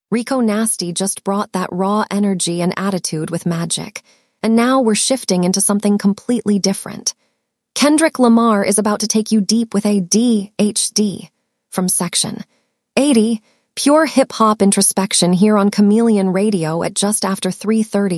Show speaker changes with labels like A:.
A: Rico Nasty just brought that raw energy and attitude with Magic, and now we're shifting into something completely different. Kendrick Lamar is about to take you deep with a DHD from Section 80, pure hip-hop introspection here on Chameleon Radio at just after 3:30.